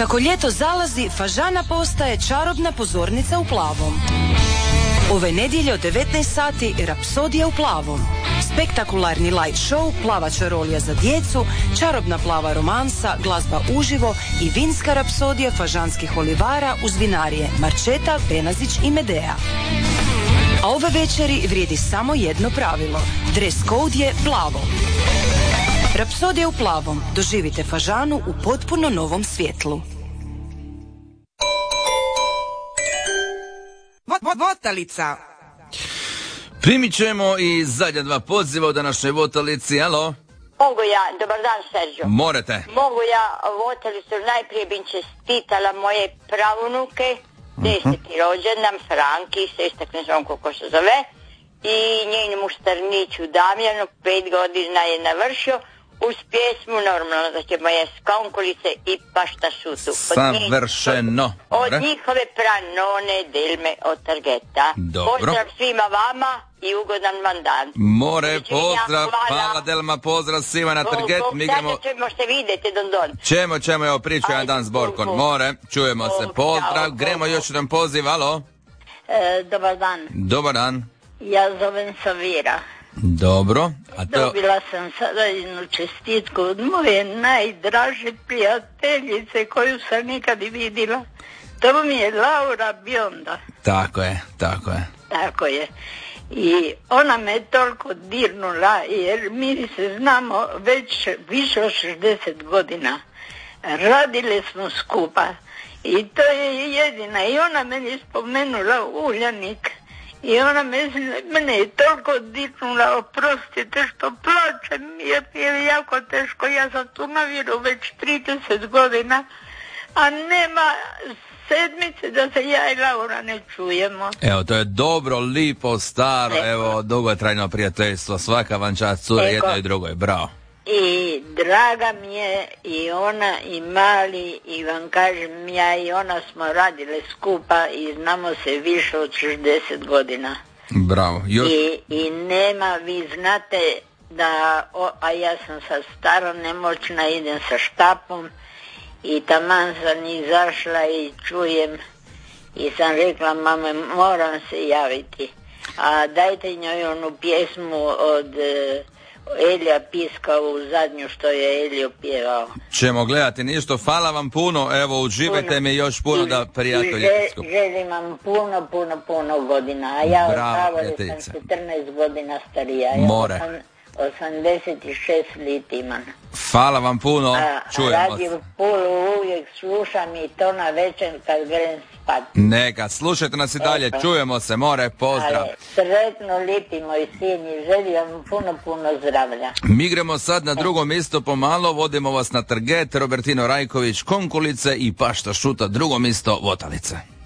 Kako ljeto zalazi, fažana postaje čarobna pozornica u plavom. Ove nedjelje od 19 sati Rapsodija u plavom. Spektakularni light show, plava čarolija za djecu, čarobna plava romansa, glazba uživo i vinska rapsodija fažanskih olivara uz vinarije Marčeta, Benazić i Medea. A ove večeri vrijedi samo jedno pravilo. Dress code je plavo. Rapsodija u plavom. Doživite fažanu u potpuno novom svjetlu. Votalica. Primit ćemo i zadnja dva poziva u današnjoj votalici. Alo? Mogu ja, dobar dan Serđo. Morate. Mogu ja votalicu, najprije bih čestitala moje pravunuke, 10. rođendan Franki, sestra Knježonko ko se zove, i njenim muštarniću Damjanu, 5 godina je navršio, uz pjesmu normalno da ćemo je Skonkolice i Pašta šutu. Savršeno. Od njihove pranone Delme od Targeta. Dobro. Pozdrav svima vama i ugodan vam dan. More, pozdrav, hvala Delma, pozdrav svima na Target. Sada ćemo se vidjeti, Don. Ćemo, evo priču jedan dan s Borkom. More, čujemo se, pozdrav, gremo još jedan poziv, alo? Dobar dan. Dobar dan. Ja zovem Savira. Dobro. Dobila sam sada jednu čestitku od moje najdraže prijateljice koju sam nikad i vidjela. To mi je Laura Bionda. Tako je. Tako je. I ona me toliko dirnula jer mi se znamo već više od 60 godina. Radile smo skupa i to je jedina. I ona meni spomenula Uljanik. I ona mene je toliko dirnula, oprostite što plačem, jer je jako teško. Ja sam tu na Viru već 30 godina, a nema sedmice da se ja i Laura ne čujemo. Evo, to je dobro, lipo, staro, evo, dugotrajno prijateljstvo. Svaka vam čast, cure, jedno i drugoj, bravo. I draga mi je i ona i Mali i vam kažem, ja i ona smo radile skupa i znamo se više od 60 godina. Bravo. I nema, vi znate da, a ja sam sad stara, nemoćna, idem sa štapom i taman sam izašla i čujem i sam rekla, mame, moram se javiti. A dajte njoj onu pjesmu od Elija Piska u zadnju što je Elio pjevao. Ćemo gledati ništa, hvala vam puno, evo uživajte mi još puno da prijatelji. Želim vam puno godina, a ja sam 14 godina starija. More. 86 liti imam. Hvala vam puno, čujemo se. Radio Pulu uvijek slušam i to na večer kad grem spat. Neka, slušajte nas i dalje, čujemo se, More, pozdrav. Sretno, lipi moji sini, želim vam puno zdravlja. Mi gremo sad na drugo mjesto pomalo, vodimo vas na Target, Robertino Rajković, Konkulice i Pašta šuta, drugo mjesto Votalice.